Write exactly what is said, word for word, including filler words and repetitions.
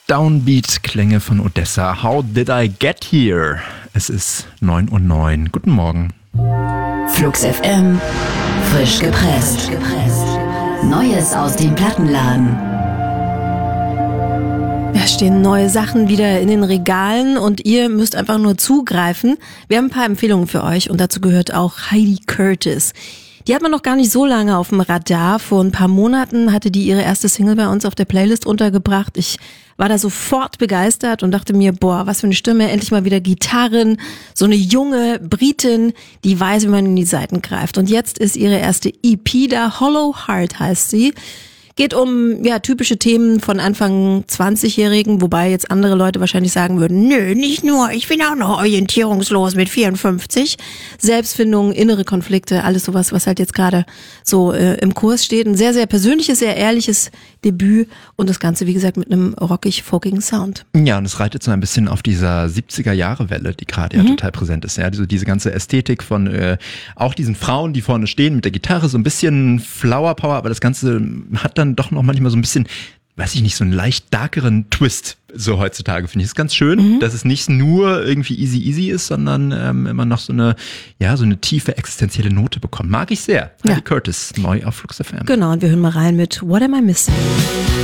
Downbeat-Klänge von Odessa. How did I get here? Es ist neun Uhr neun. Guten Morgen. Flux F M, frisch gepresst. Neues aus dem Plattenladen. Da stehen neue Sachen wieder in den Regalen und ihr müsst einfach nur zugreifen. Wir haben ein paar Empfehlungen für euch und dazu gehört auch Heidi Curtis. Die hat man noch gar nicht so lange auf dem Radar. Vor ein paar Monaten hatte die ihre erste Single bei uns auf der Playlist untergebracht. Ich war da sofort begeistert und dachte mir, boah, was für eine Stimme, endlich mal wieder Gitarren. So eine junge Britin, die weiß, wie man in die Saiten greift. Und jetzt ist ihre erste E P da, Hollow Heart heißt sie. Geht um ja typische Themen von Anfang zwanzigjährigen, wobei jetzt andere Leute wahrscheinlich sagen würden, nö, nicht nur, ich bin auch noch orientierungslos mit vierundfünfzig. Selbstfindung, innere Konflikte, alles sowas, was halt jetzt gerade so äh, im Kurs steht. Ein sehr, sehr persönliches, sehr ehrliches Debüt und das Ganze, wie gesagt, mit einem rockig-folkigen Sound. Ja, und es reitet so ein bisschen auf dieser siebziger-Jahre-Welle, die gerade mhm. ja total präsent ist. Ja, also diese ganze Ästhetik von äh, auch diesen Frauen, die vorne stehen mit der Gitarre, so ein bisschen Flower Power, aber das Ganze hat dann doch noch manchmal so ein bisschen, weiß ich nicht, so einen leicht darkeren Twist so heutzutage, finde ich. Das ist ganz schön, mhm. dass es nicht nur irgendwie easy easy ist, sondern ähm, immer noch so eine, ja, so eine tiefe existenzielle Note bekommt. Mag ich sehr. Heidi ja. Curtis, neu auf Flux F M. Genau, und wir hören mal rein mit What Am I Missing?